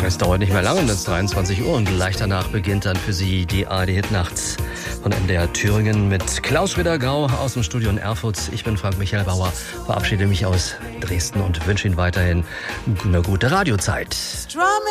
Es dauert nicht mehr lange, und es ist 23 Uhr und gleich danach beginnt dann für Sie die ARD-Hitnacht von NDR Thüringen mit Klaus Schwitter-Gau aus dem Studio in Erfurt. Ich bin Frank Michael Bauer, verabschiede mich aus Dresden und wünsche Ihnen weiterhin eine gute Radiozeit.